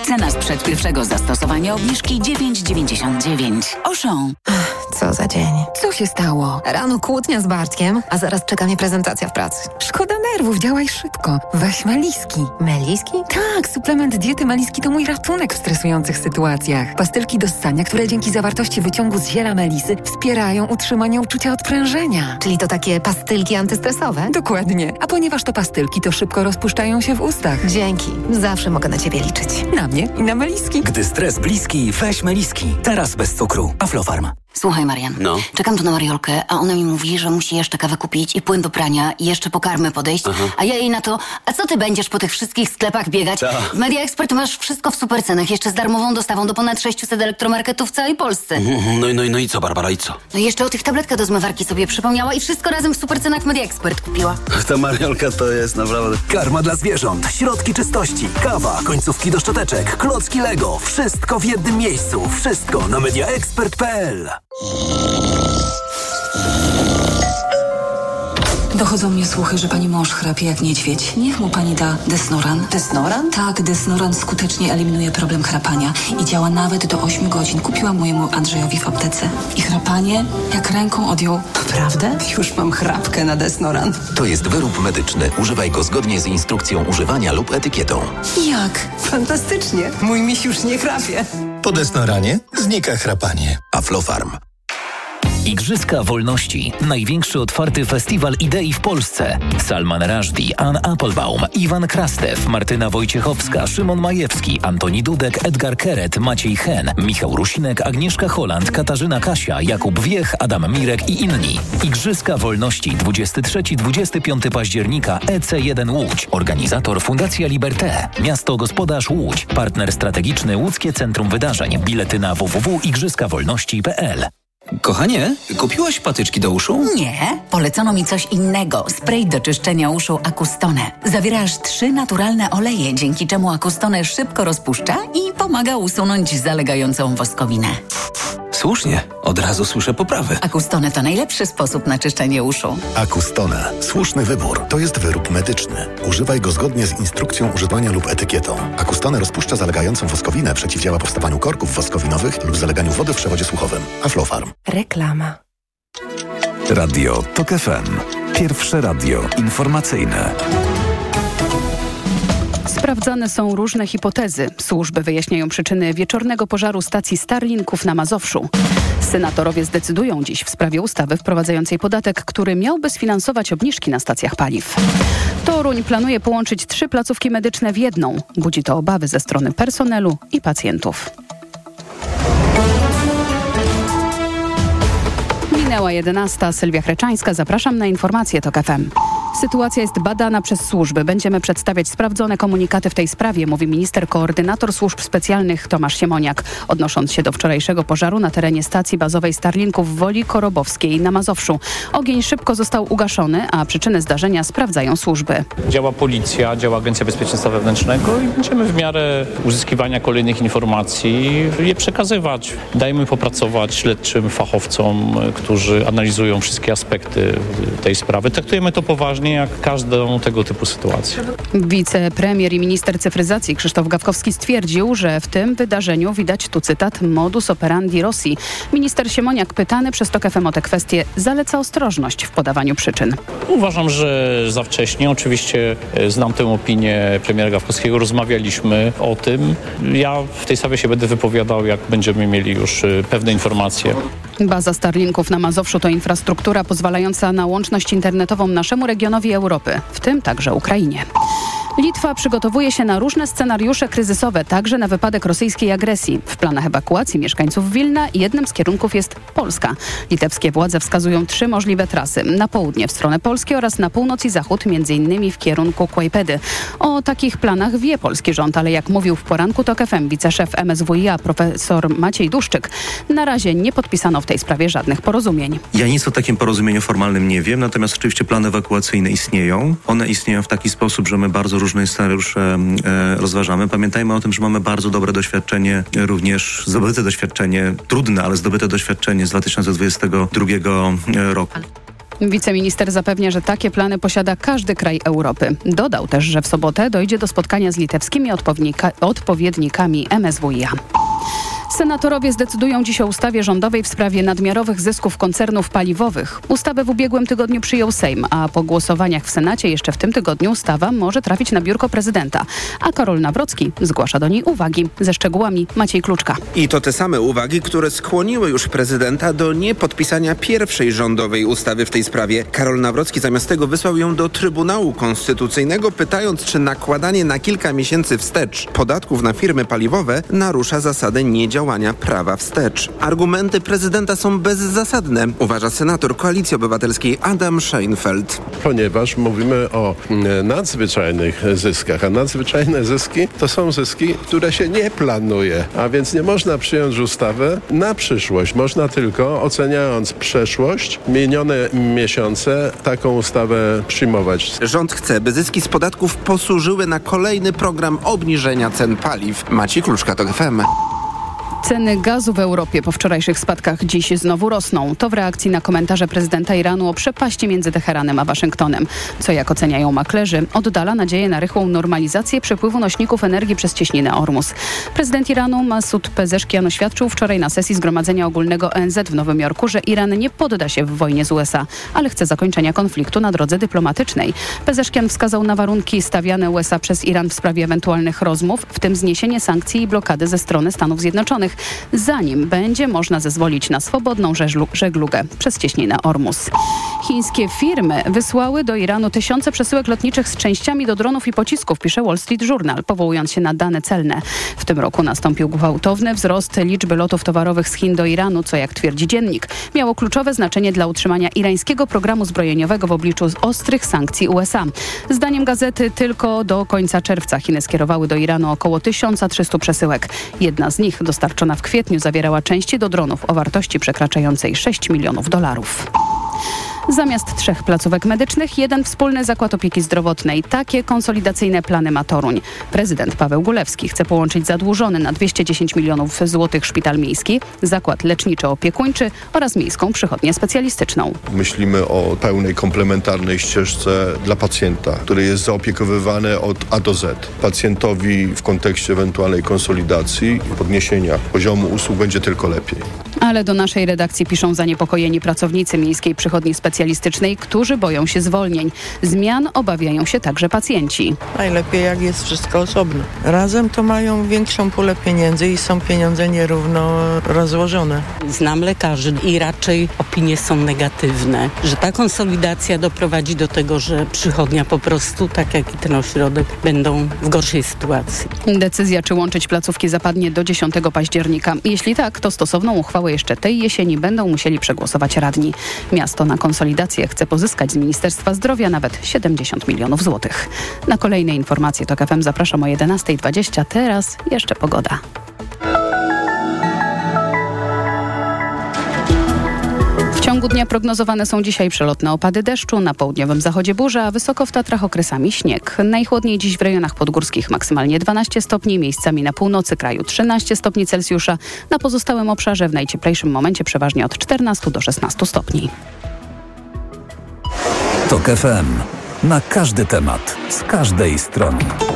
Cena sprzed pierwszego zastosowania obniżki 9,99. Auchan. Co za dzień. Co się stało? Rano kłótnia z Bartkiem, a zaraz czeka mnie prezentacja w pracy. Szkoda nerwów, działaj szybko. Weź Meliski. Meliski? Tak, suplement diety Meliski to mój ratunek w stresujących sytuacjach. Pastylki do ssania, które dzięki zawartości wyciągu z ziela melisy wspierają utrzymanie uczucia odprężenia. Czyli to takie pastylki antystresowe? Dokładnie. A ponieważ to pastylki, to szybko rozpuszczają się w ustach. Dzięki. Zawsze mogę na ciebie liczyć. Na mnie i na Meliski. Gdy stres bliski, weź Meliski. Teraz bez cukru. Aflofarm. Słuchaj, Marian. No. Czekam tu na Mariolkę, a ona mi mówi, że musi jeszcze kawę kupić i płyn do prania i jeszcze po karmę podejść. A ja jej na to, a co ty będziesz po tych wszystkich sklepach biegać? W Media Expert masz wszystko w supercenach, jeszcze z darmową dostawą do ponad 600 elektromarketów w całej Polsce. No i co, Barbara, i co? No i jeszcze o tych tabletkach do zmywarki sobie przypomniała i wszystko razem w supercenach w Media Expert kupiła. Ta Mariolka to jest naprawdę... Karma dla zwierząt, środki czystości, kawa, końcówki do szczoteczek, klocki Lego. Wszystko w jednym miejscu. Wszystko na mediaexpert.pl. Dochodzą mnie słuchy, że pani mąż chrapie jak niedźwiedź. Niech mu pani da Desnoran. Desnoran? Tak, Desnoran skutecznie eliminuje problem chrapania i działa nawet do 8 godzin. Kupiłam mojemu Andrzejowi w aptece. I chrapanie jak ręką odjął. Naprawdę? Już mam chrapkę na Desnoran. To jest wyrób medyczny. Używaj go zgodnie z instrukcją używania lub etykietą. Jak? Fantastycznie. Mój miś już nie chrapie. Po Desnoranie znika chrapanie. Aflofarm. Igrzyska Wolności. Największy otwarty festiwal idei w Polsce. Salman Rushdie, Ann Applebaum, Iwan Krastew, Martyna Wojciechowska, Szymon Majewski, Antoni Dudek, Edgar Keret, Maciej Hen, Michał Rusinek, Agnieszka Holland, Katarzyna Kasia, Jakub Wiech, Adam Mirek i inni. Igrzyska Wolności 23-25 października EC1 Łódź. Organizator Fundacja Liberté. Miasto Gospodarz Łódź. Partner strategiczny Łódzkie Centrum Wydarzeń. Bilety na www.igrzyskawolności.pl. Kochanie, kupiłaś patyczki do uszu? Nie, polecono mi coś innego. Spray do czyszczenia uszu Acustone. Zawiera aż 3 naturalne oleje, dzięki czemu Acustone szybko rozpuszcza i pomaga usunąć zalegającą woskowinę. Słusznie, od razu słyszę poprawę. Acustone to najlepszy sposób na czyszczenie uszu. Acustone. Słuszny wybór. To jest wyrób medyczny. Używaj go zgodnie z instrukcją używania lub etykietą. Acustone rozpuszcza zalegającą woskowinę, przeciwdziała powstawaniu korków woskowinowych lub zaleganiu wody w przewodzie słuchowym. Aflofarm. Reklama. Radio TOK FM. Pierwsze radio informacyjne. Sprawdzane są różne hipotezy. Służby wyjaśniają przyczyny wieczornego pożaru stacji Starlinków na Mazowszu. Senatorowie zdecydują dziś w sprawie ustawy wprowadzającej podatek, który miałby sfinansować obniżki na stacjach paliw. Toruń planuje połączyć 3 placówki medyczne w jedną. Budzi to obawy ze strony personelu i pacjentów. Minęła 11. Sylwia Chreczańska. Zapraszam na informacje TOK FM. Sytuacja jest badana przez służby. Będziemy przedstawiać sprawdzone komunikaty w tej sprawie, mówi minister koordynator służb specjalnych Tomasz Siemoniak, odnosząc się do wczorajszego pożaru na terenie stacji bazowej Starlinków w Woli Korobowskiej na Mazowszu. Ogień szybko został ugaszony, a przyczyny zdarzenia sprawdzają służby. Działa policja, działa Agencja Bezpieczeństwa Wewnętrznego i będziemy w miarę uzyskiwania kolejnych informacji je przekazywać. Dajmy popracować śledczym fachowcom, którzy analizują wszystkie aspekty tej sprawy. Traktujemy to poważnie, jak każdą tego typu sytuację. Wicepremier i minister cyfryzacji Krzysztof Gawkowski stwierdził, że w tym wydarzeniu widać, tu cytat, modus operandi Rosji. Minister Siemoniak, pytany przez TOK FM o tę kwestię, zaleca ostrożność w podawaniu przyczyn. Uważam, że za wcześnie. Oczywiście znam tę opinię premiera Gawkowskiego. Rozmawialiśmy o tym. Ja w tej sprawie się będę wypowiadał, jak będziemy mieli już pewne informacje. Baza Starlinków na Mazowszu to infrastruktura pozwalająca na łączność internetową naszemu regionowi Europy, w tym także Ukrainie. Litwa przygotowuje się na różne scenariusze kryzysowe, także na wypadek rosyjskiej agresji. W planach ewakuacji mieszkańców Wilna jednym z kierunków jest Polska. Litewskie władze wskazują 3 możliwe trasy. Na południe w stronę Polski oraz na północ i zachód, m.in. w kierunku Kłajpedy. O takich planach wie polski rząd, ale jak mówił w poranku TOK FM wiceszef MSWiA profesor Maciej Duszczyk, na razie nie podpisano w tej sprawie żadnych porozumień. Ja nic o takim porozumieniu formalnym nie wiem, natomiast rzeczywiście plany ewakuacyjne istnieją. One istnieją w taki sposób, że my bardzo różne scenariusze rozważamy. Pamiętajmy o tym, że mamy bardzo dobre doświadczenie, również trudne, ale zdobyte doświadczenie z 2022 roku. Wiceminister zapewnia, że takie plany posiada każdy kraj Europy. Dodał też, że w sobotę dojdzie do spotkania z litewskimi odpowiednikami MSWiA. Senatorowie zdecydują dziś o ustawie rządowej w sprawie nadmiarowych zysków koncernów paliwowych. Ustawę w ubiegłym tygodniu przyjął Sejm, a po głosowaniach w Senacie jeszcze w tym tygodniu ustawa może trafić na biurko prezydenta. A Karol Nawrocki zgłasza do niej uwagi. Ze szczegółami Maciej Kluczka. I to te same uwagi, które skłoniły już prezydenta do niepodpisania pierwszej rządowej ustawy w tej sprawie. Karol Nawrocki zamiast tego wysłał ją do Trybunału Konstytucyjnego, pytając, czy nakładanie na kilka miesięcy wstecz podatków na firmy paliwowe narusza zasadę niedziałania prawa wstecz. Argumenty prezydenta są bezzasadne, uważa senator Koalicji Obywatelskiej Adam Scheinfeld. Ponieważ mówimy o nadzwyczajnych zyskach, a nadzwyczajne zyski to są zyski, które się nie planuje, a więc nie można przyjąć ustawy na przyszłość. Można tylko, oceniając przeszłość, minione miesiące, taką ustawę przyjmować. Rząd chce, by zyski z podatków posłużyły na kolejny program obniżenia cen paliw. Maciej Kluczka, TOK FM. Ceny gazu w Europie po wczorajszych spadkach dziś znowu rosną. To w reakcji na komentarze prezydenta Iranu o przepaści między Teheranem a Waszyngtonem. Co, jak oceniają maklerzy, oddala nadzieję na rychłą normalizację przepływu nośników energii przez cieśninę Ormus. Prezydent Iranu Masoud Pezeshkian oświadczył wczoraj na sesji Zgromadzenia Ogólnego ONZ w Nowym Jorku, że Iran nie podda się w wojnie z USA, ale chce zakończenia konfliktu na drodze dyplomatycznej. Pezeshkian wskazał na warunki stawiane USA przez Iran w sprawie ewentualnych rozmów, w tym zniesienie sankcji i blokady ze strony Stanów Zjednoczonych, zanim będzie można zezwolić na swobodną żeglugę przez cieśninę Ormus. Chińskie firmy wysłały do Iranu tysiące przesyłek lotniczych z częściami do dronów i pocisków, pisze Wall Street Journal, powołując się na dane celne. W tym roku nastąpił gwałtowny wzrost liczby lotów towarowych z Chin do Iranu, co, jak twierdzi dziennik, miało kluczowe znaczenie dla utrzymania irańskiego programu zbrojeniowego w obliczu ostrych sankcji USA. Zdaniem gazety tylko do końca czerwca Chiny skierowały do Iranu około 1300 przesyłek. Jedna z nich, dostarczona w kwietniu, zawierała części do dronów o wartości przekraczającej $6 milionów. Zamiast 3 placówek medycznych, 1 wspólny zakład opieki zdrowotnej. Takie konsolidacyjne plany ma Toruń. Prezydent Paweł Gulewski chce połączyć zadłużony na 210 milionów złotych szpital miejski, zakład leczniczo-opiekuńczy oraz miejską przychodnię specjalistyczną. Myślimy o pełnej komplementarnej ścieżce dla pacjenta, który jest zaopiekowywany od A do Z. Pacjentowi w kontekście ewentualnej konsolidacji i podniesienia poziomu usług będzie tylko lepiej. Ale do naszej redakcji piszą zaniepokojeni pracownicy miejskiej przychodni specjalistycznej, którzy boją się zwolnień. Zmian obawiają się także pacjenci. Najlepiej, jak jest wszystko osobno. Razem to mają większą pulę pieniędzy i są pieniądze nierówno rozłożone. Znam lekarzy i raczej opinie są negatywne, że ta konsolidacja doprowadzi do tego, że przychodnia po prostu, tak jak i ten ośrodek, będą w gorszej sytuacji. Decyzja, czy łączyć placówki, zapadnie do 10 października. Jeśli tak, to stosowną uchwałę jeszcze tej jesieni będą musieli przegłosować radni. Miasto na konsolidację chce pozyskać z Ministerstwa Zdrowia nawet 70 milionów złotych. Na kolejne informacje TOK FM zapraszam o 11:20. Teraz jeszcze pogoda. W ciągu dnia prognozowane są dzisiaj przelotne opady deszczu, na południowym zachodzie burza, a wysoko w Tatrach okresami śnieg. Najchłodniej dziś w rejonach podgórskich maksymalnie 12 stopni, miejscami na północy kraju 13 stopni Celsjusza, na pozostałym obszarze w najcieplejszym momencie przeważnie od 14 do 16 stopni. TOK FM. Na każdy temat, z każdej strony.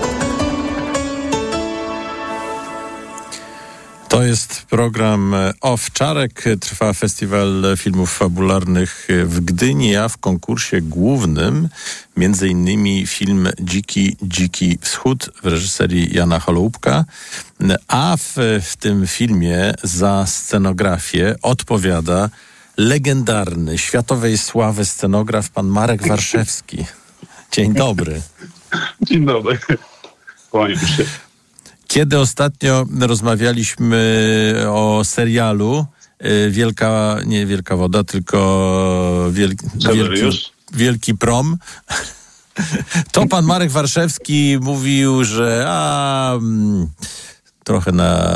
To jest program Owczarek. Trwa Festiwal Filmów Fabularnych w Gdyni, a w konkursie głównym między innymi film Dziki Wschód w reżyserii Jana Holoubka. A w tym filmie za scenografię odpowiada legendarny, światowej sławy scenograf pan Marek Warszewski. Dzień dobry. Dzień dobry. Kłaniam się. Kiedy ostatnio rozmawialiśmy o serialu nie Wielka Woda, tylko Wielki Prom, to pan Marek Warszewski mówił, że trochę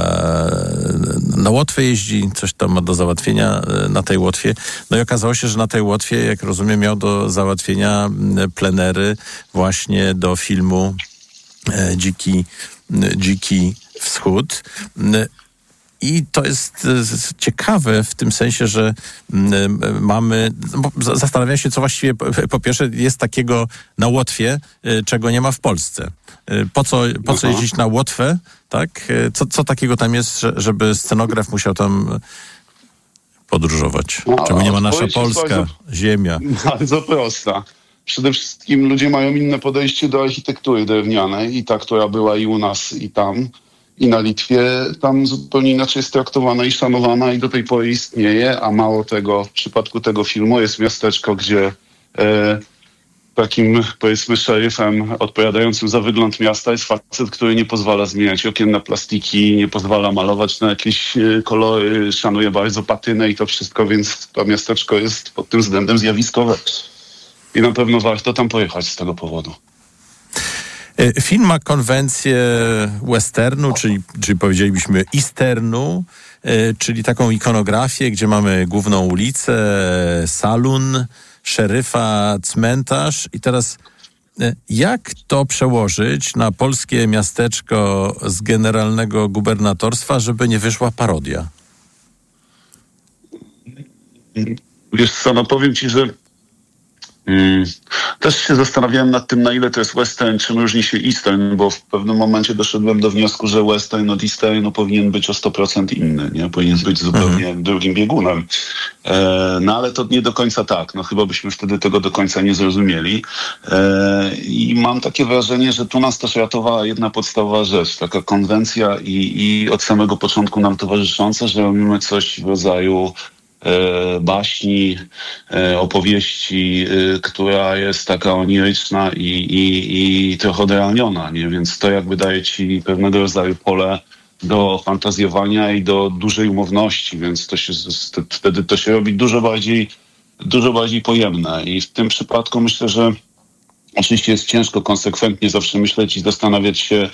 na Łotwie jeździ, coś tam ma do załatwienia na tej Łotwie. No i okazało się, że na tej Łotwie, jak rozumiem, miał do załatwienia plenery właśnie do filmu Dziki Wschód. I to jest ciekawe w tym sensie, że mamy... Zastanawiam się, co właściwie po pierwsze jest takiego na Łotwie, czego nie ma w Polsce. Po co jeździć na Łotwę, tak? Co takiego tam jest, żeby scenograf musiał tam podróżować? Czego nie ma nasza Polska, ziemia? Bardzo prosta. Przede wszystkim ludzie mają inne podejście do architektury drewnianej i ta, która była i u nas, i tam, i na Litwie, tam zupełnie inaczej jest traktowana i szanowana i do tej pory istnieje, a mało tego, w przypadku tego filmu jest miasteczko, gdzie takim, powiedzmy, szeryfem odpowiadającym za wygląd miasta jest facet, który nie pozwala zmieniać okien na plastiki, nie pozwala malować na jakieś kolory, szanuje bardzo patynę i to wszystko, więc to miasteczko jest pod tym względem zjawiskowe. I na pewno warto tam pojechać z tego powodu. Film ma konwencję westernu, czyli powiedzielibyśmy easternu, czyli taką ikonografię, gdzie mamy główną ulicę, salon, szeryfa, cmentarz. I teraz jak to przełożyć na polskie miasteczko z generalnego gubernatorstwa, żeby nie wyszła parodia? Wiesz co, no powiem ci, że też się zastanawiałem nad tym, na ile to jest western, czym różni się eastern, bo w pewnym momencie doszedłem do wniosku, że western od easternu powinien być o 100% inny, nie? Powinien być zupełnie drugim biegunem. No ale to nie do końca tak. No chyba byśmy wtedy tego do końca nie zrozumieli. I mam takie wrażenie, że tu nas też ratowała jedna podstawowa rzecz, taka konwencja i od samego początku nam towarzysząca, że robimy coś w rodzaju baśni, opowieści, która jest taka oniryczna i trochę odrealniona, nie? Więc to jakby daje ci pewnego rodzaju pole do fantazjowania i do dużej umowności, więc wtedy to się robi dużo bardziej pojemne. I w tym przypadku myślę, że oczywiście jest ciężko konsekwentnie zawsze myśleć i zastanawiać się,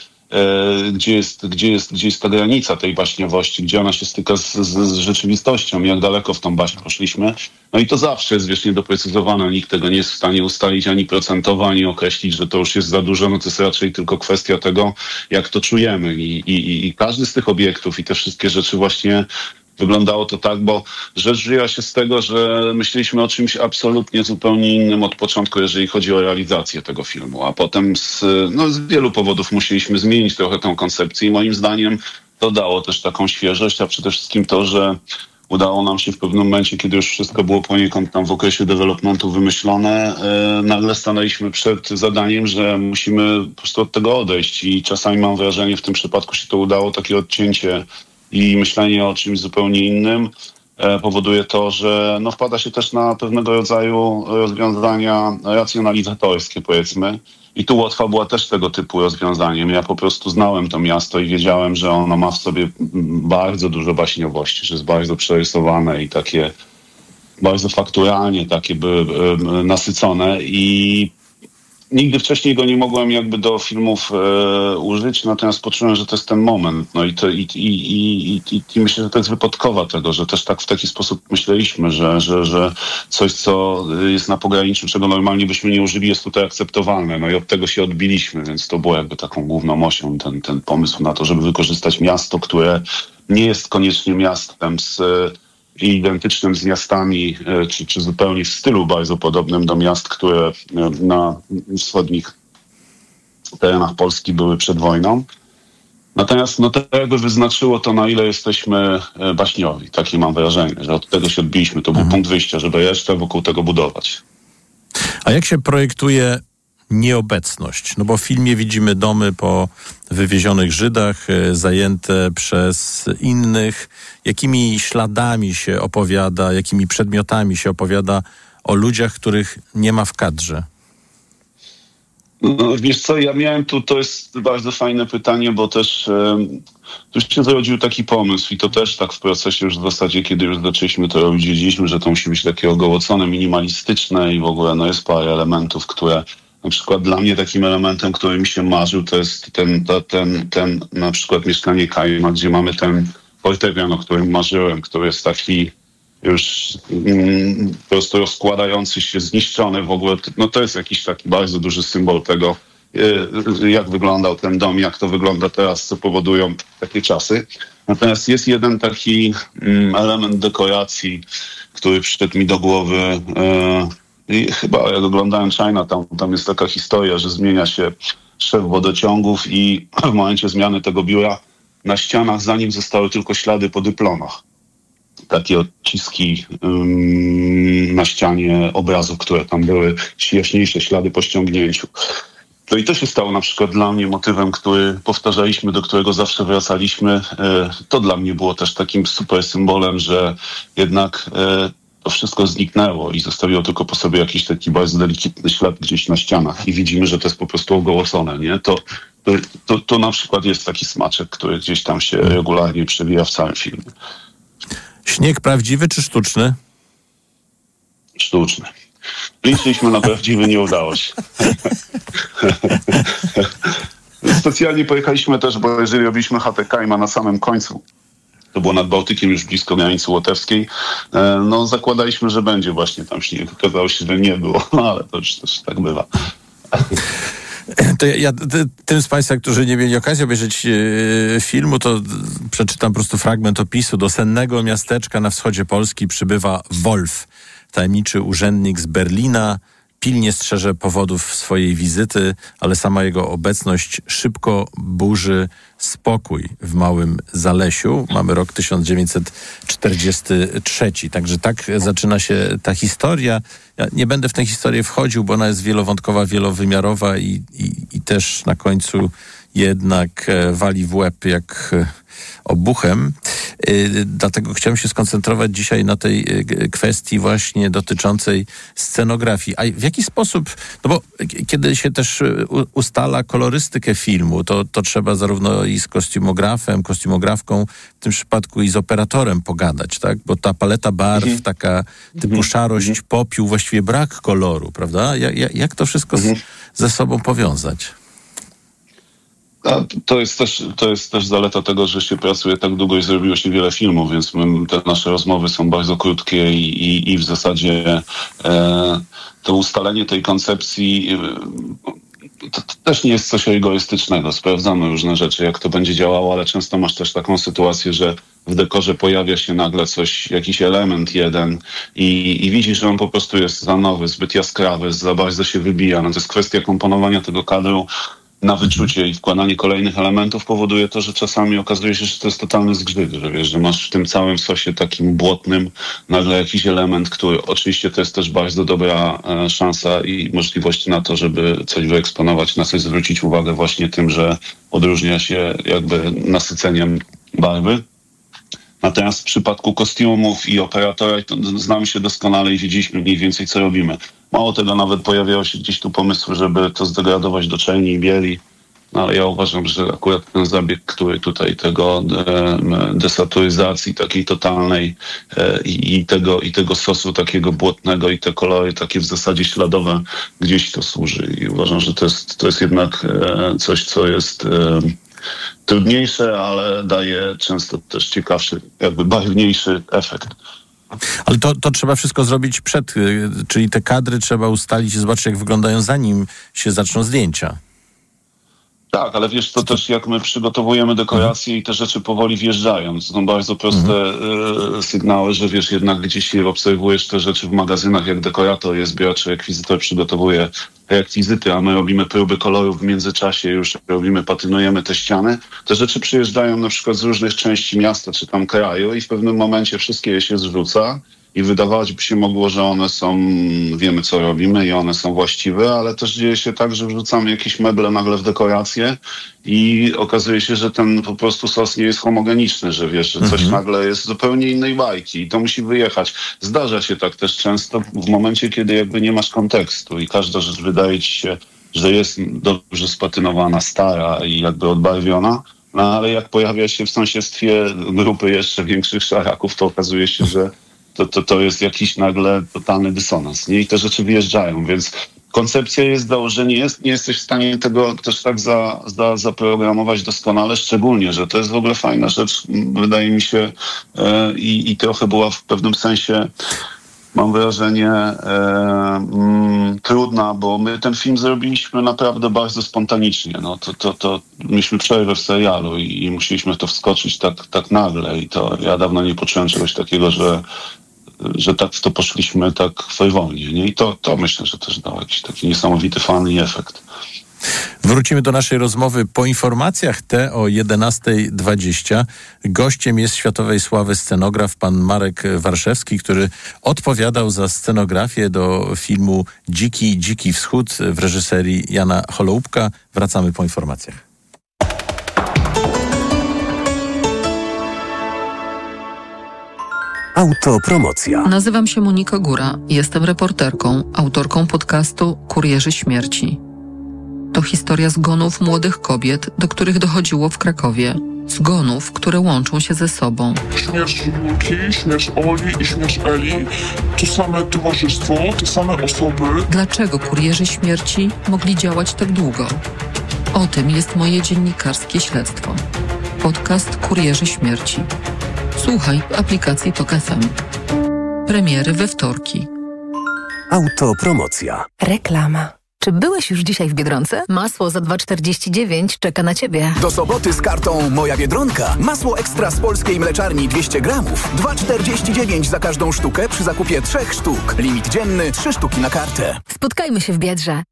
gdzie jest ta granica tej baśniowości, gdzie ona się styka z rzeczywistością, jak daleko w tą baśń poszliśmy. No i to zawsze jest wiecznie doprecyzowane. Nikt tego nie jest w stanie ustalić ani procentowo, ani określić, że to już jest za dużo. No to jest raczej tylko kwestia tego, jak to czujemy. I każdy z tych obiektów i te wszystkie rzeczy właśnie wyglądało to tak, bo rzecz wzięła się z tego, że myśleliśmy o czymś absolutnie zupełnie innym od początku, jeżeli chodzi o realizację tego filmu, a potem z wielu powodów musieliśmy zmienić trochę tę koncepcję i moim zdaniem to dało też taką świeżość, a przede wszystkim to, że udało nam się w pewnym momencie, kiedy już wszystko było poniekąd tam w okresie developmentu wymyślone, nagle stanęliśmy przed zadaniem, że musimy po prostu od tego odejść i czasami mam wrażenie, w tym przypadku się to udało, takie odcięcie i myślenie o czymś zupełnie innym powoduje to, że wpada się też na pewnego rodzaju rozwiązania racjonalizatorskie, powiedzmy. I tu Łotwa była też tego typu rozwiązaniem. Ja po prostu znałem to miasto i wiedziałem, że ono ma w sobie bardzo dużo baśniowości, że jest bardzo przerysowane i takie bardzo fakturalnie takie były nasycone i nigdy wcześniej go nie mogłem jakby do filmów użyć, natomiast poczułem, że to jest ten moment. No i myślę, że to jest wypadkowa tego, że też tak w taki sposób myśleliśmy, że coś, co jest na pograniczu, czego normalnie byśmy nie użyli, jest tutaj akceptowalne. No i od tego się odbiliśmy, więc to było jakby taką główną osią, ten pomysł na to, żeby wykorzystać miasto, które nie jest koniecznie miastem identycznym z miastami, czy zupełnie w stylu bardzo podobnym do miast, które na wschodnich terenach Polski były przed wojną. Natomiast to jakby wyznaczyło to, na ile jesteśmy baśniowi. Takie mam wrażenie, że od tego się odbiliśmy. To był punkt wyjścia, żeby jeszcze wokół tego budować. A jak się projektuje nieobecność? No bo w filmie widzimy domy po wywiezionych Żydach, zajęte przez innych. Jakimi śladami się opowiada, jakimi przedmiotami się opowiada o ludziach, których nie ma w kadrze? No, wiesz co, ja miałem to jest bardzo fajne pytanie, bo też tu się zrodził taki pomysł i to też tak w procesie już w zasadzie, kiedy już zaczęliśmy to robić, wiedzieliśmy, że to musi być takie ogołocone, minimalistyczne i w ogóle jest parę elementów, które na przykład dla mnie takim elementem, który mi się marzył, to jest ten na przykład mieszkanie Kajma, gdzie mamy ten fortepian, o którym marzyłem, który jest taki już po prostu rozkładający się, zniszczony w ogóle. To jest jakiś taki bardzo duży symbol tego, jak wyglądał ten dom, jak to wygląda teraz, co powodują takie czasy. Natomiast jest jeden taki element dekoracji, który przyszedł mi do głowy i chyba jak oglądałem Chinatown, tam jest taka historia, że zmienia się szef wodociągów i w momencie zmiany tego biura na ścianach za nim zostały tylko ślady po dyplomach. Takie odciski na ścianie obrazów, które tam były, jaśniejsze ślady po ściągnięciu. No i to się stało na przykład dla mnie motywem, który powtarzaliśmy, do którego zawsze wracaliśmy. To dla mnie było też takim super symbolem, że jednak to wszystko zniknęło i zostawiło tylko po sobie jakiś taki bardzo delikatny ślad gdzieś na ścianach i widzimy, że to jest po prostu ogołocone, nie? To na przykład jest taki smaczek, który gdzieś tam się regularnie przewija w całym filmie. Śnieg prawdziwy czy sztuczny? Sztuczny. Liczyliśmy na prawdziwy, nie udało się. Specjalnie pojechaliśmy też, bo jeżeli robiliśmy chatę Kajma na samym końcu, to było nad Bałtykiem, już blisko granicy łotewskiej, no zakładaliśmy, że będzie właśnie tam śnieg. Okazało się, że nie było, ale to już też tak bywa. To tym z Państwa, którzy nie mieli okazji obejrzeć filmu, to przeczytam po prostu fragment opisu. Do sennego miasteczka na wschodzie Polski przybywa Wolf, tajemniczy urzędnik z Berlina. Pilnie strzeże powodów swojej wizyty, ale sama jego obecność szybko burzy spokój w Małym Zalesiu. Mamy rok 1943. Także tak zaczyna się ta historia. Ja nie będę w tę historię wchodził, bo ona jest wielowątkowa, wielowymiarowa i też na końcu jednak wali w łeb jak obuchem. Dlatego chciałem się skoncentrować dzisiaj na tej kwestii właśnie dotyczącej scenografii. A w jaki sposób, no bo kiedy się też ustala kolorystykę filmu, to trzeba zarówno i z kostiumografką, w tym przypadku i z operatorem pogadać, tak? Bo ta paleta barw, taka typu szarość, popiół, właściwie brak koloru, prawda? Jak to wszystko ze sobą powiązać? To jest też zaleta tego, że się pracuje tak długo i zrobiło się wiele filmów, więc te nasze rozmowy są bardzo krótkie i w zasadzie to ustalenie tej koncepcji to też nie jest coś egoistycznego. Sprawdzamy różne rzeczy, jak to będzie działało, ale często masz też taką sytuację, że w dekorze pojawia się nagle jakiś element jeden i widzisz, że on po prostu jest za nowy, zbyt jaskrawy, za bardzo się wybija. No to jest kwestia komponowania tego kadru na wyczucie i wkładanie kolejnych elementów powoduje to, że czasami okazuje się, że to jest totalny zgrzyt, że wiesz, że masz w tym całym sosie takim błotnym nagle jakiś element, który oczywiście to jest też bardzo dobra szansa i możliwość na to, żeby coś wyeksponować, na coś zwrócić uwagę właśnie tym, że odróżnia się jakby nasyceniem barwy. Natomiast w przypadku kostiumów i operatora to znamy się doskonale i wiedzieliśmy mniej więcej, co robimy. Mało tego, nawet pojawiały się gdzieś tu pomysły, żeby to zdegradować do czerni i bieli, no ale ja uważam, że akurat ten zabieg, który tutaj tego desaturyzacji takiej totalnej i tego sosu takiego błotnego i te kolory takie w zasadzie śladowe gdzieś to służy i uważam, że to jest jednak coś, co jest trudniejsze, ale daje często też ciekawszy, jakby barwniejszy efekt. Ale to trzeba wszystko zrobić czyli te kadry trzeba ustalić i zobaczyć, jak wyglądają, zanim się zaczną zdjęcia. Tak, ale wiesz, to też jak my przygotowujemy dekoracje i te rzeczy powoli wjeżdżają. To są bardzo proste sygnały, że wiesz, jednak gdzieś obserwujesz te rzeczy w magazynach, jak dekorator jest, zbiorczy rekwizytor przygotowuje rekwizyty, a my robimy próby kolorów w międzyczasie, już patynujemy te ściany. Te rzeczy przyjeżdżają na przykład z różnych części miasta czy tam kraju i w pewnym momencie wszystkie je się zrzuca. I wydawać by się mogło, że one wiemy co robimy i one są właściwe, ale też dzieje się tak, że wrzucamy jakieś meble nagle w dekorację i okazuje się, że ten po prostu sos nie jest homogeniczny, że wiesz, że coś nagle jest zupełnie innej bajki i to musi wyjechać. Zdarza się tak też często w momencie, kiedy jakby nie masz kontekstu i każda rzecz wydaje ci się, że jest dobrze spatynowana, stara i jakby odbarwiona, no ale jak pojawia się w sąsiedztwie grupy jeszcze większych szaraków, to okazuje się, że to jest jakiś nagle totalny dysonans, nie? I te rzeczy wyjeżdżają, więc koncepcja jest, że nie jesteś w stanie tego też tak zaprogramować doskonale, szczególnie, że to jest w ogóle fajna rzecz, wydaje mi się, i trochę była w pewnym sensie mam wrażenie, trudna, bo my ten film zrobiliśmy naprawdę bardzo spontanicznie. No, to mieliśmy przerwę w serialu i musieliśmy w to wskoczyć tak nagle i to ja dawno nie poczułem czegoś takiego, że tak w to poszliśmy tak frywolnie, nie? I to myślę, że też dało jakiś taki niesamowity fan i efekt. Wrócimy do naszej rozmowy po informacjach te o 11:20. Gościem jest światowej sławy scenograf pan Marek Warszewski, który odpowiadał za scenografię do filmu Dziki Wschód w reżyserii Jana Holoubka. Wracamy po informacjach. Autopromocja. Nazywam się Monika Góra. Jestem reporterką, autorką podcastu Kurierzy Śmierci. To historia zgonów młodych kobiet, do których dochodziło w Krakowie. Zgonów, które łączą się ze sobą. Śmierć Julki, śmierć Oli i śmierć Eli to same towarzystwo, te same osoby. Dlaczego kurierzy śmierci mogli działać tak długo? O tym jest moje dziennikarskie śledztwo. Podcast Kurierzy Śmierci. Słuchaj w aplikacji TOK FM. Premiery we wtorki. Autopromocja. Reklama. Czy byłeś już dzisiaj w Biedronce? Masło za 2,49 czeka na Ciebie. Do soboty z kartą Moja Biedronka. Masło ekstra z polskiej mleczarni 200 gramów. 2,49 za każdą sztukę przy zakupie 3 sztuk. Limit dzienny 3 sztuki na kartę. Spotkajmy się w Biedrze.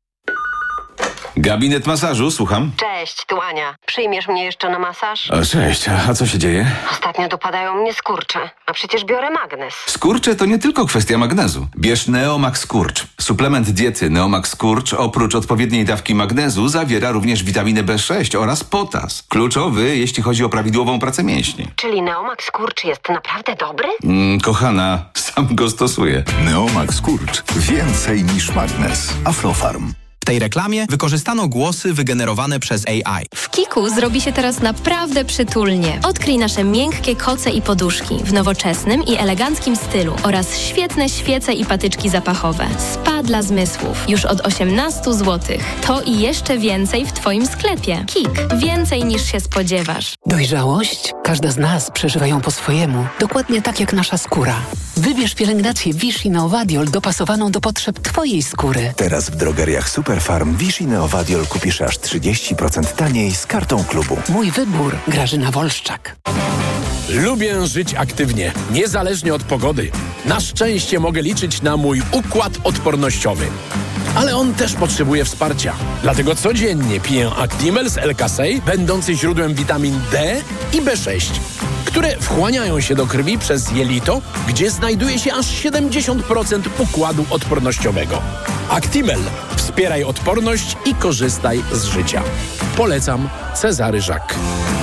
Gabinet masażu, słucham. Cześć, tu Ania. Przyjmiesz mnie jeszcze na masaż? Cześć, a co się dzieje? Ostatnio dopadają mnie skurcze, a przecież biorę magnez. Skurcze to nie tylko kwestia magnezu. Bierz Neomax Skurcz. Suplement diety Neomax Skurcz oprócz odpowiedniej dawki magnezu zawiera również witaminę B6 oraz potas. Kluczowy, jeśli chodzi o prawidłową pracę mięśni. Czyli Neomax Skurcz jest naprawdę dobry? Kochana, sam go stosuję. Neomax Skurcz. Więcej niż magnez. Aflofarm. W tej reklamie wykorzystano głosy wygenerowane przez AI. W Kiku zrobi się teraz naprawdę przytulnie. Odkryj nasze miękkie koce i poduszki w nowoczesnym i eleganckim stylu oraz świetne świece i patyczki zapachowe. Spa dla zmysłów. Już od 18 zł. To i jeszcze więcej w Twoim sklepie. Kik. Więcej niż się spodziewasz. Dojrzałość? Każda z nas przeżywa ją po swojemu. Dokładnie tak jak nasza skóra. Wybierz pielęgnację Vichy Neovadiol dopasowaną do potrzeb Twojej skóry. Teraz w drogeriach Superfarm Vichy Neovadiol kupisz aż 30% taniej z kartą klubu. Mój wybór. Grażyna Wolszczak. Lubię żyć aktywnie, niezależnie od pogody. Na szczęście mogę liczyć na mój układ odpornościowy. Ale on też potrzebuje wsparcia. Dlatego codziennie piję Actimel z L-Kasei, będący źródłem witamin D i B6, które wchłaniają się do krwi przez jelito, gdzie znajduje się aż 70% układu odpornościowego. Actimel. Wspieraj odporność i korzystaj z życia. Polecam. Cezary Żak.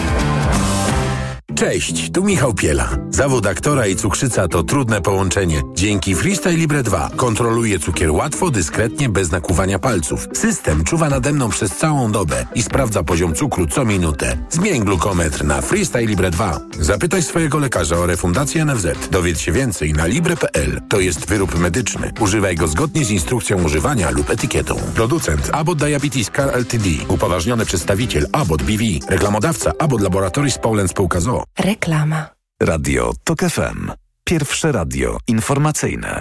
Cześć, tu Michał Piela. Zawód aktora i cukrzyca to trudne połączenie. Dzięki Freestyle Libre 2 kontroluję cukier łatwo, dyskretnie, bez nakłuwania palców. System czuwa nade mną przez całą dobę i sprawdza poziom cukru co minutę. Zmień glukometr na Freestyle Libre 2. Zapytaj swojego lekarza o refundację NFZ. Dowiedz się więcej na libre.pl. To jest wyrób medyczny. Używaj go zgodnie z instrukcją używania lub etykietą. Producent Abbott Diabetes Care Ltd. Upoważniony przedstawiciel Abbott BV. Reklamodawca Abbott Laboratories Poland Spółka z o.o. Reklama. Radio TOK FM. Pierwsze radio informacyjne.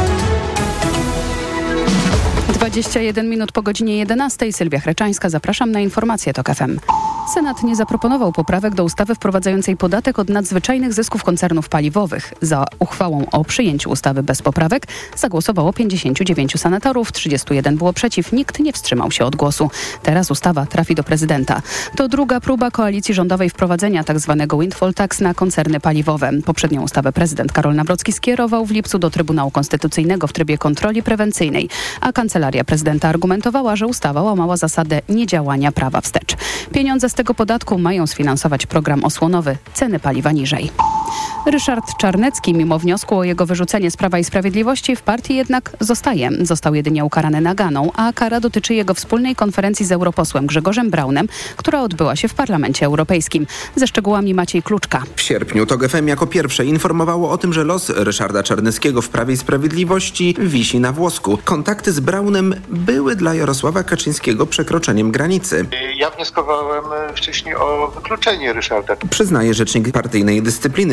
21 minut po godzinie 11. Sylwia Chreczańska. Zapraszam na informacje TOK FM. Senat nie zaproponował poprawek do ustawy wprowadzającej podatek od nadzwyczajnych zysków koncernów paliwowych. Za uchwałą o przyjęciu ustawy bez poprawek zagłosowało 59 senatorów, 31 było przeciw, nikt nie wstrzymał się od głosu. Teraz ustawa trafi do prezydenta. To druga próba koalicji rządowej wprowadzenia tzw. windfall tax na koncerny paliwowe. Poprzednią ustawę prezydent Karol Nawrocki skierował w lipcu do Trybunału Konstytucyjnego w trybie kontroli prewencyjnej, a Kancelaria Prezydenta argumentowała, że ustawa łamała zasadę niedziałania prawa wstecz. Pieniądze z tego podatku mają sfinansować program osłonowy Ceny paliwa niżej. Ryszard Czarnecki, mimo wniosku o jego wyrzucenie z Prawa i Sprawiedliwości, w partii jednak zostaje. Został jedynie ukarany naganą, a kara dotyczy jego wspólnej konferencji z europosłem Grzegorzem Braunem, która odbyła się w Parlamencie Europejskim. Ze szczegółami Maciej Kluczka. W sierpniu TOK FM jako pierwsze informowało o tym, że los Ryszarda Czarneckiego w Prawie i Sprawiedliwości wisi na włosku. Kontakty z Braunem były dla Jarosława Kaczyńskiego przekroczeniem granicy. Ja wnioskowałem wcześniej o wykluczenie Ryszarda. Przyznaje rzecznik partyjnej dyscypliny w PiS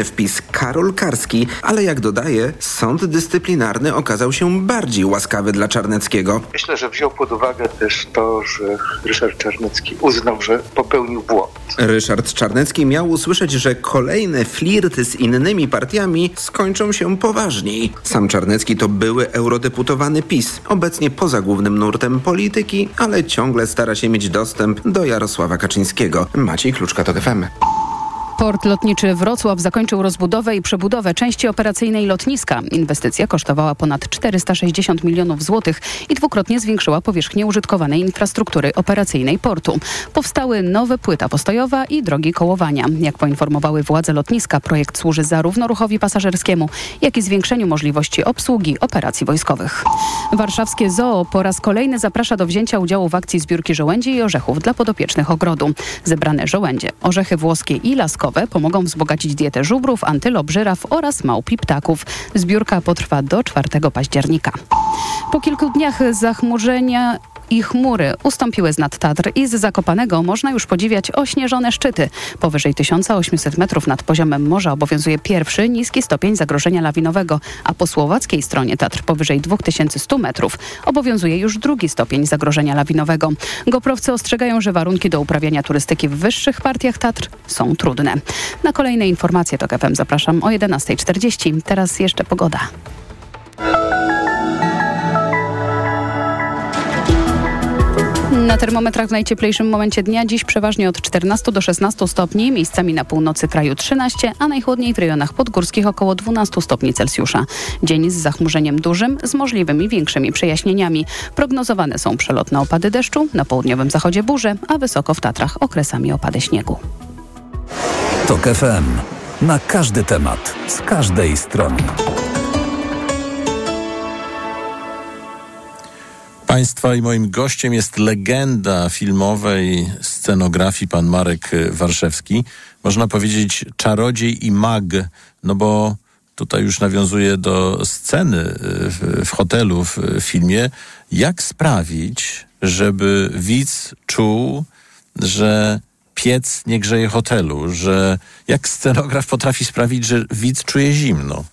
PiS Karol Karski, ale jak dodaje, sąd dyscyplinarny okazał się bardziej łaskawy dla Czarneckiego. Myślę, że wziął pod uwagę też to, że Ryszard Czarnecki uznał, że popełnił błąd. Ryszard Czarnecki miał usłyszeć, że kolejne flirty z innymi partiami skończą się poważniej. Sam Czarnecki to były eurodeputowany PiS, obecnie poza głównym nurtem polityki, ale ciągle stara się mieć dostęp do Jarosława Kaczyńskiego. Maciej Kluczka, TOK FM. Port lotniczy Wrocław zakończył rozbudowę i przebudowę części operacyjnej lotniska. Inwestycja kosztowała ponad 460 milionów złotych i dwukrotnie zwiększyła powierzchnię użytkowanej infrastruktury operacyjnej portu. Powstały nowe płyta postojowa i drogi kołowania. Jak poinformowały władze lotniska, projekt służy zarówno ruchowi pasażerskiemu, jak i zwiększeniu możliwości obsługi operacji wojskowych. Warszawskie Zoo po raz kolejny zaprasza do wzięcia udziału w akcji zbiórki żołędzi i orzechów dla podopiecznych ogrodu. Zebrane żołędzie, orzechy włoskie i laskowe pomogą wzbogacić dietę żubrów, antylop, żyraw oraz małp i ptaków. Zbiórka potrwa do 4 października. Po kilku dniach zachmurzenia i chmury ustąpiły z nad Tatr i z Zakopanego można już podziwiać ośnieżone szczyty. Powyżej 1800 metrów nad poziomem morza obowiązuje pierwszy niski stopień zagrożenia lawinowego, a po słowackiej stronie Tatr powyżej 2100 metrów obowiązuje już drugi stopień zagrożenia lawinowego. Goprowcy ostrzegają, że warunki do uprawiania turystyki w wyższych partiach Tatr są trudne. Na kolejne informacje TOK FM zapraszam o 11:40. Teraz jeszcze pogoda. Na termometrach w najcieplejszym momencie dnia dziś przeważnie od 14 do 16 stopni, miejscami na północy kraju 13, a najchłodniej w rejonach podgórskich około 12 stopni Celsjusza. Dzień z zachmurzeniem dużym, z możliwymi większymi przejaśnieniami. Prognozowane są przelotne opady deszczu, na południowym zachodzie burze, a wysoko w Tatrach okresami opady śniegu. TOK FM. Na każdy temat, z każdej strony. Państwa i moim gościem jest legenda filmowej scenografii, pan Marek Warszewski. Można powiedzieć czarodziej i mag, no bo tutaj już nawiązuje do sceny w hotelu w filmie. Jak sprawić, żeby widz czuł, że piec nie grzeje hotelu, że jak scenograf potrafi sprawić, że widz czuje zimno?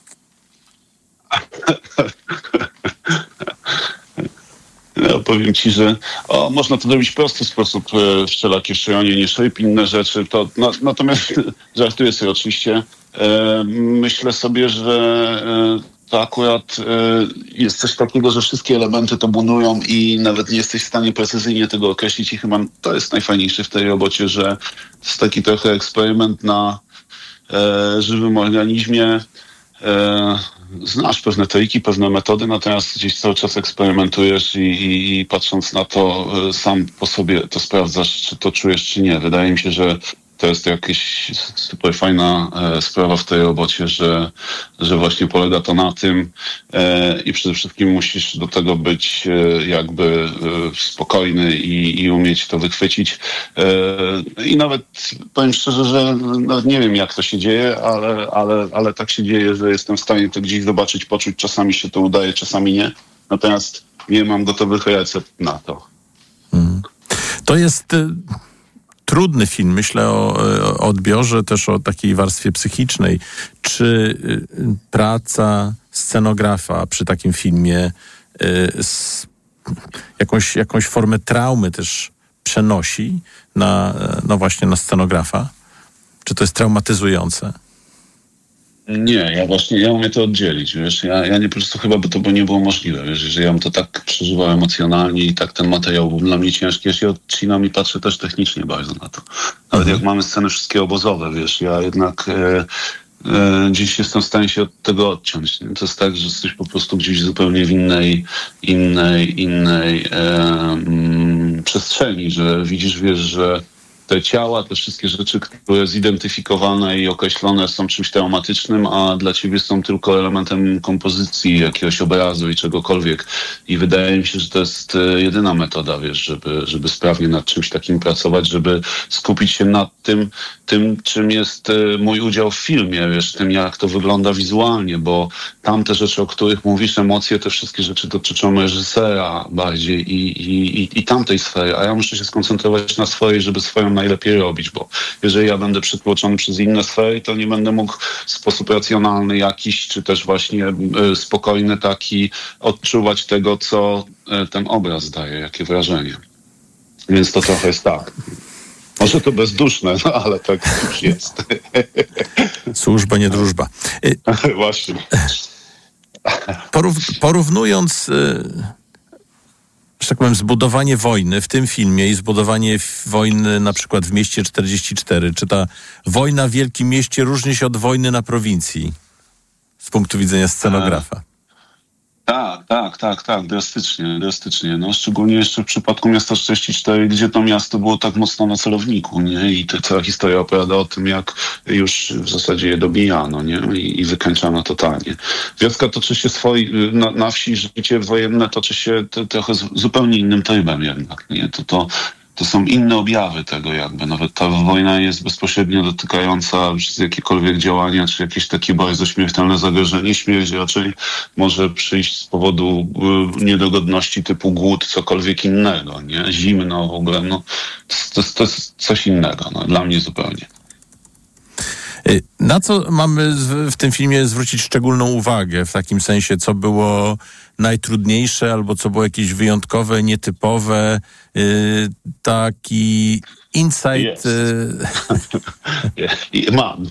Ja powiem ci, że można to zrobić w prosty sposób, wszelakie szyjanie, szyb, inne rzeczy. Natomiast żartuję sobie oczywiście. Myślę sobie, że to akurat jest coś takiego, że wszystkie elementy to budują i nawet nie jesteś w stanie precyzyjnie tego określić i chyba to jest najfajniejsze w tej robocie, że to jest taki trochę eksperyment na żywym organizmie. Znasz pewne triki, pewne metody, natomiast gdzieś cały czas eksperymentujesz i patrząc na to sam po sobie to sprawdzasz, czy to czujesz, czy nie. Wydaje mi się, że to jest jakaś super fajna sprawa w tej robocie, że właśnie polega to na tym i przede wszystkim musisz do tego być jakby spokojny i umieć to wychwycić. I nawet powiem szczerze, że nawet nie wiem, jak to się dzieje, ale tak się dzieje, że jestem w stanie to gdzieś zobaczyć, poczuć. Czasami się to udaje, czasami nie. Natomiast nie mam gotowych recept na to. To jest trudny film. Myślę o odbiorze, też o takiej warstwie psychicznej. Czy praca scenografa przy takim filmie jakąś formę traumy też przenosi właśnie na scenografa? Czy to jest traumatyzujące? Nie, ja umiem to oddzielić, wiesz, ja nie po prostu chyba by to nie było możliwe, wiesz, że ja bym to tak przeżywał emocjonalnie i tak ten materiał był dla mnie ciężki, ja się odcinam i patrzę też technicznie bardzo na to. Nawet jak mamy sceny wszystkie obozowe, wiesz, ja jednak gdzieś jestem w stanie się od tego odciąć. To jest tak, że jesteś po prostu gdzieś zupełnie w innej przestrzeni, że widzisz, wiesz, że te ciała, te wszystkie rzeczy, które zidentyfikowane i określone są czymś traumatycznym, a dla ciebie są tylko elementem kompozycji jakiegoś obrazu i czegokolwiek. I wydaje mi się, że to jest jedyna metoda, wiesz, żeby sprawnie nad czymś takim pracować, żeby skupić się nad tym, czym jest mój udział w filmie, wiesz, tym jak to wygląda wizualnie, bo tamte rzeczy, o których mówisz, emocje, te wszystkie rzeczy dotyczą reżysera bardziej i tamtej sfery, a ja muszę się skoncentrować na swojej, żeby swoją najlepiej robić, bo jeżeli ja będę przytłoczony przez inne sfery, to nie będę mógł w sposób racjonalny jakiś, czy też właśnie spokojny taki odczuwać tego, co ten obraz daje, jakie wrażenie. Więc to trochę jest tak. Może to bezduszne, no ale tak już jest. Służba, nie drużba. Właśnie. Porównując, że tak powiem, zbudowanie wojny w tym filmie i zbudowanie wojny na przykład w mieście 44, czy ta wojna w wielkim mieście różni się od wojny na prowincji z punktu widzenia scenografa? Tak, drastycznie. No, szczególnie jeszcze w przypadku miasta 44, gdzie to miasto było tak mocno na celowniku, nie? I cała historia opowiada o tym, jak już w zasadzie je dobijano, nie? I wykańczano totalnie. Wioska toczy się na wsi życie wojenne toczy się trochę zupełnie innym trybem jednak, nie? To są inne objawy tego jakby. Nawet ta wojna jest bezpośrednio dotykająca przez jakiekolwiek działania, czy jakieś takie bardzo śmiertelne zagrożenie. Śmierć raczej może przyjść z powodu niedogodności typu głód, cokolwiek innego, nie? Zimno w ogóle, no. To jest coś innego, no, dla mnie zupełnie. Na co mamy w tym filmie zwrócić szczególną uwagę? W takim sensie, co było najtrudniejsze albo co było jakieś wyjątkowe, nietypowe, taki insight... Mam.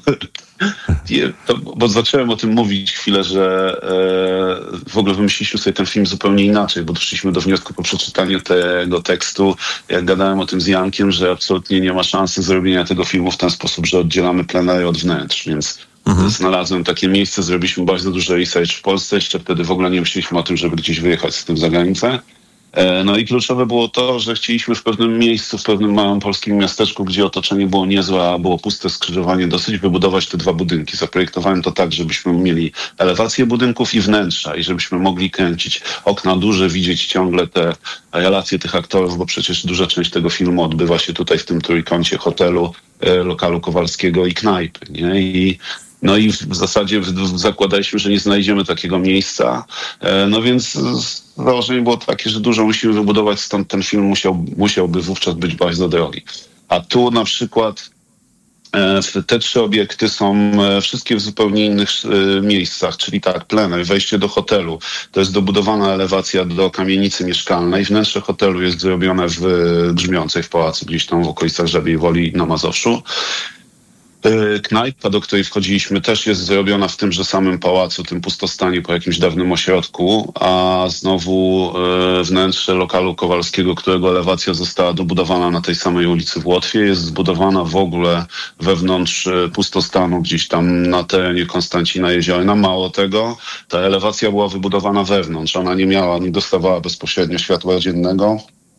Bo zacząłem o tym mówić chwilę, że w ogóle wymyśliliśmy sobie ten film zupełnie inaczej, bo doszliśmy do wniosku po przeczytaniu tego tekstu, jak gadałem o tym z Jankiem, że absolutnie nie ma szansy zrobienia tego filmu w ten sposób, że oddzielamy plenery od wnętrz, więc znalazłem takie miejsce, zrobiliśmy bardzo dużo research w Polsce, jeszcze wtedy w ogóle nie myśleliśmy o tym, żeby gdzieś wyjechać z tym za granicę. No i kluczowe było to, że chcieliśmy w pewnym miejscu, w pewnym małym polskim miasteczku, gdzie otoczenie było niezłe, a było puste skrzyżowanie dosyć, wybudować te dwa budynki. Zaprojektowałem to tak, żebyśmy mieli elewację budynków i wnętrza i żebyśmy mogli kręcić okna duże, widzieć ciągle te relacje tych aktorów, bo przecież duża część tego filmu odbywa się tutaj w tym trójkącie hotelu, lokalu Kowalskiego i knajpy, nie? No i w zasadzie zakładaliśmy, że nie znajdziemy takiego miejsca. No więc założenie było takie, że dużo musimy wybudować, stąd ten film musiałby wówczas być bardzo drogi. A tu na przykład te trzy obiekty są wszystkie w zupełnie innych miejscach, czyli tak, plener, wejście do hotelu, to jest dobudowana elewacja do kamienicy mieszkalnej, wnętrze hotelu jest zrobione w Grzmiącej w pałacu, gdzieś tam w okolicach Żabiej Woli na Mazowszu. Knajpa, do której wchodziliśmy, też jest zrobiona w tymże samym pałacu, tym pustostanie po jakimś dawnym ośrodku, a znowu wnętrze lokalu Kowalskiego, którego elewacja została dobudowana na tej samej ulicy w Łotwie, jest zbudowana w ogóle wewnątrz pustostanu, gdzieś tam na terenie Konstancina Jeziorna. Mało tego, ta elewacja była wybudowana wewnątrz, ona nie dostawała bezpośrednio światła dziennego,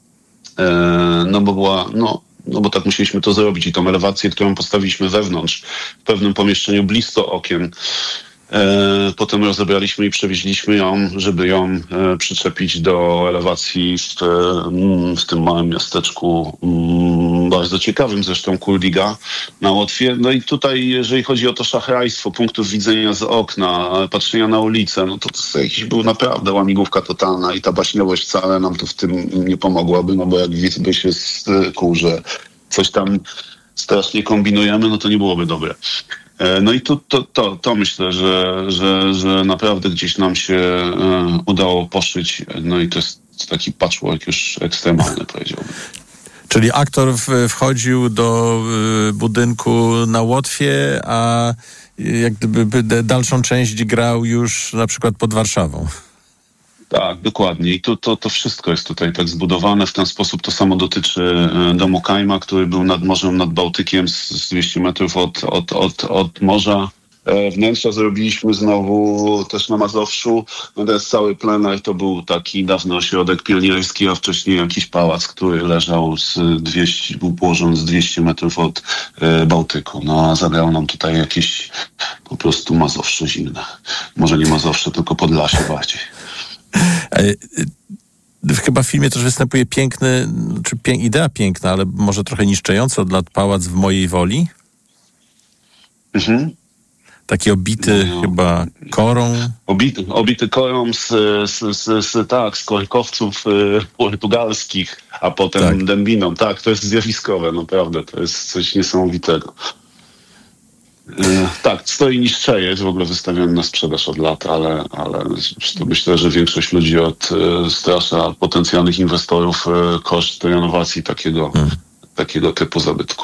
bo tak musieliśmy to zrobić i tą elewację, którą postawiliśmy wewnątrz, w pewnym pomieszczeniu blisko okien, potem rozebraliśmy i przewieźliśmy ją, żeby ją przyczepić do elewacji w tym małym miasteczku, bardzo ciekawym zresztą, Kurdiga na Łotwie. No i tutaj, jeżeli chodzi o to szachrajstwo punktów widzenia z okna, patrzenia na ulicę, no to jakiś był naprawdę łamigłówka totalna i ta baśniowość wcale nam tu w tym nie pomogłaby, no bo jak widz by się skuł, że coś tam strasznie kombinujemy, no to nie byłoby dobre. No i to myślę, że naprawdę gdzieś nam się udało poszyć, no i to jest taki patchwork już ekstremalny, powiedziałbym. Czyli aktor wchodził do budynku na Łotwie, a jak gdyby dalszą część grał już na przykład pod Warszawą. Tak, dokładnie. I to wszystko jest tutaj tak zbudowane w ten sposób. To samo dotyczy domu Kajma, który był nad morzem, nad Bałtykiem, z 200 metrów od morza. Wnętrza zrobiliśmy znowu też na Mazowszu. Natomiast cały plener to był taki dawny ośrodek pionierski, a wcześniej jakiś pałac, który leżał był położony z 200 metrów od Bałtyku. No a zagrał nam tutaj jakieś po prostu Mazowsze zimne. Może nie Mazowsze, tylko Podlasie bardziej. Chyba w filmie też występuje idea piękna, ale może trochę niszcząca od lat pałac w Mojej Woli. Taki obity chyba korą. Obity korą z korkowców portugalskich, a potem dębiną. Tak, to jest zjawiskowe, naprawdę. To jest coś niesamowitego. Tak, stoi niszczeje, jest w ogóle wystawiony na sprzedaż od lat, ale myślę, że większość ludzi odstrasza potencjalnych inwestorów koszt renowacji takiego typu zabytku.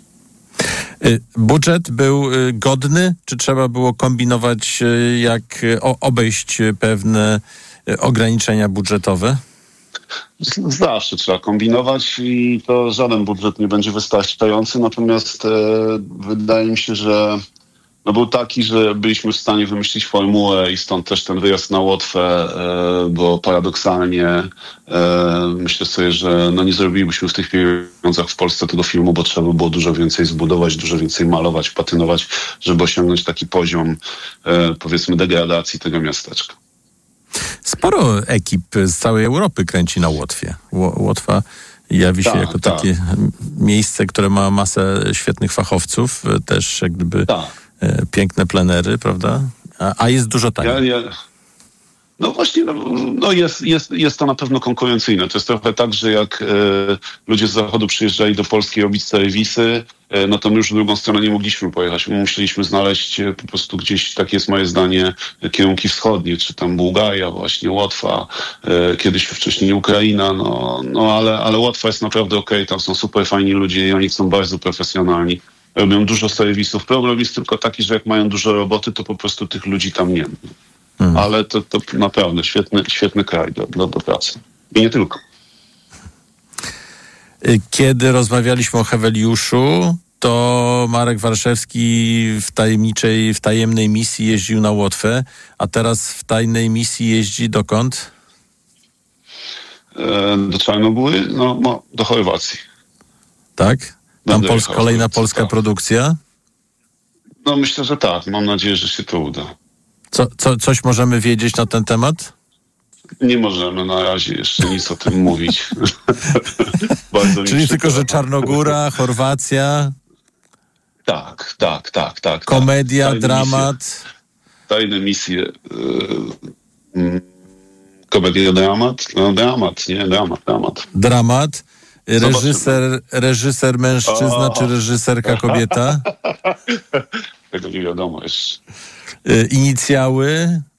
Budżet był godny, czy trzeba było kombinować, jak obejść pewne ograniczenia budżetowe? Zawsze trzeba kombinować i to żaden budżet nie będzie wystarczający, natomiast wydaje mi się, że był taki, że byliśmy w stanie wymyślić formułę i stąd też ten wyjazd na Łotwę, bo paradoksalnie myślę sobie, że nie zrobilibyśmy w tych pieniądzach w Polsce tego filmu, bo trzeba by było dużo więcej zbudować, dużo więcej malować, patynować, żeby osiągnąć taki poziom, powiedzmy, degradacji tego miasteczka. Sporo ekip z całej Europy kręci na Łotwie. Łotwa jawi się jako takie miejsce, które ma masę świetnych fachowców, też jak gdyby piękne plenery, prawda? A jest dużo taniej. No właśnie, jest to na pewno konkurencyjne. To jest trochę tak, że jak ludzie z zachodu przyjeżdżali do Polski robić serwisy, to my już w drugą stronę nie mogliśmy pojechać. My musieliśmy znaleźć po prostu gdzieś, tak jest moje zdanie, kierunki wschodnie, czy tam Bułgaria, właśnie Łotwa, kiedyś wcześniej Ukraina, ale Łotwa jest naprawdę okej, tam są super fajni ludzie i oni są bardzo profesjonalni. Robią dużo serwisów. Problem jest tylko taki, że jak mają dużo roboty, to po prostu tych ludzi tam nie ma. Ale to naprawdę świetny kraj do pracy. I nie tylko. Kiedy rozmawialiśmy o Heweliuszu, to Marek Warszewski w tajemnej misji jeździł na Łotwę, a teraz w tajnej misji jeździ dokąd? Do Czarnogóry? Do Chorwacji. Tak? Tam kolejna polska produkcja? Myślę, że tak. Mam nadzieję, że się to uda. Coś możemy wiedzieć na ten temat? Nie możemy na razie jeszcze nic o tym mówić. Czyli tylko, że Czarnogóra, Chorwacja? Tak. Komedia, dramat? Tajne misje. Komedia, dramat? Dramat. Dramat? Reżyser mężczyzna, czy reżyserka kobieta? Tego nie wiadomo jeszcze. Inicjały?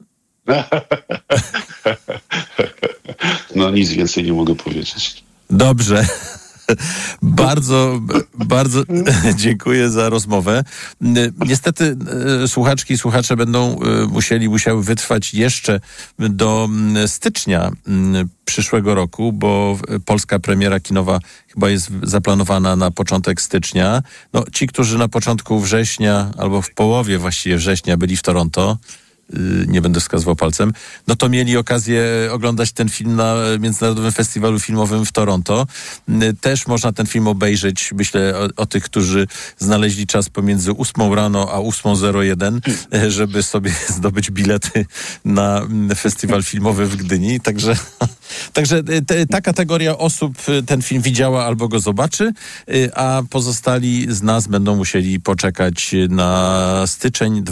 Nic więcej nie mogę powiedzieć. Dobrze. Bardzo dziękuję za rozmowę. Niestety słuchaczki i słuchacze będą musiały wytrwać jeszcze do stycznia przyszłego roku, bo polska premiera kinowa chyba jest zaplanowana na początek stycznia. Ci, którzy na początku września albo w połowie właściwie września byli w Toronto, nie będę wskazywał palcem, to mieli okazję oglądać ten film na Międzynarodowym Festiwalu Filmowym w Toronto. Też można ten film obejrzeć, myślę o tych, którzy znaleźli czas pomiędzy 8 rano a 8:01, żeby sobie zdobyć bilety na festiwal filmowy w Gdyni. Także ta kategoria osób ten film widziała albo go zobaczy, a pozostali z nas będą musieli poczekać na styczeń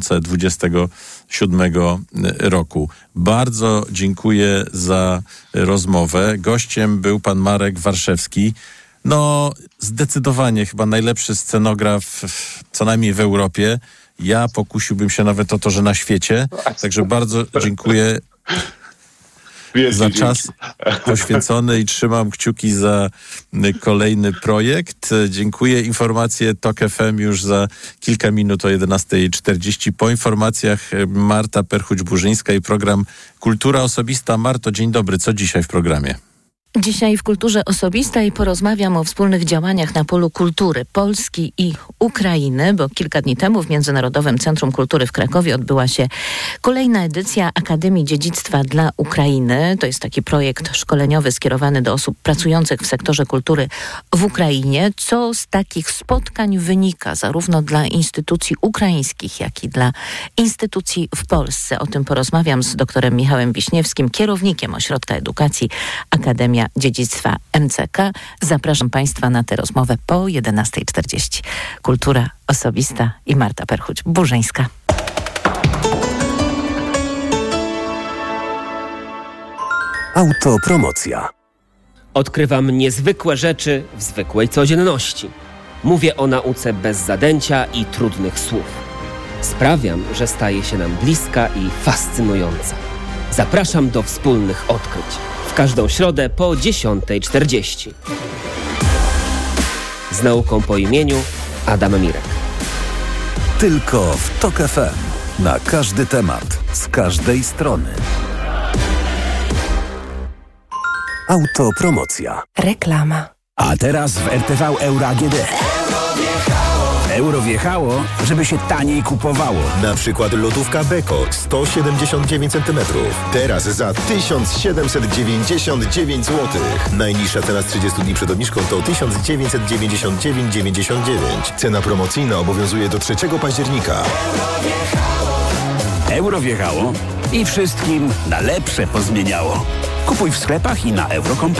2027 roku. Bardzo dziękuję za rozmowę. Gościem był pan Marek Warszewski. Zdecydowanie chyba najlepszy scenograf, co najmniej w Europie. Ja pokusiłbym się nawet o to, że na świecie. Także bardzo dziękuję za czas poświęcony i trzymam kciuki za kolejny projekt. Dziękuję. Informacje TOK FM już za kilka minut o 11:40. Po informacjach Marta Perchuć-Burzyńska i program Kultura Osobista. Marto, dzień dobry. Co dzisiaj w programie? Dzisiaj w Kulturze Osobistej porozmawiam o wspólnych działaniach na polu kultury Polski i Ukrainy, bo kilka dni temu w Międzynarodowym Centrum Kultury w Krakowie odbyła się kolejna edycja Akademii Dziedzictwa dla Ukrainy. To jest taki projekt szkoleniowy skierowany do osób pracujących w sektorze kultury w Ukrainie. Co z takich spotkań wynika zarówno dla instytucji ukraińskich, jak i dla instytucji w Polsce? O tym porozmawiam z doktorem Michałem Wiśniewskim, kierownikiem Ośrodka Edukacji Akademia Muzeum Dziedzictwa MCK. Zapraszam Państwa na tę rozmowę po 11:40. Kultura osobista i Marta Perchuć-Burzyńska. Autopromocja. Odkrywam niezwykłe rzeczy w zwykłej codzienności. Mówię o nauce bez zadęcia i trudnych słów. Sprawiam, że staje się nam bliska i fascynująca. Zapraszam do wspólnych odkryć. W każdą środę po 10:40. Z nauką po imieniu Adam Mirek. Tylko w TOK FM. Na każdy temat, z każdej strony. Autopromocja. Reklama. A teraz w RTV Euro AGD. Euro wjechało, żeby się taniej kupowało. Na przykład lodówka Beko 179 cm. Teraz za 1799 zł. Najniższa cena z 30 dni przed obniżką to 1999,99. Cena promocyjna obowiązuje do 3 października. Euro wjechało i wszystkim na lepsze pozmieniało. Kupuj w sklepach i na euro.com.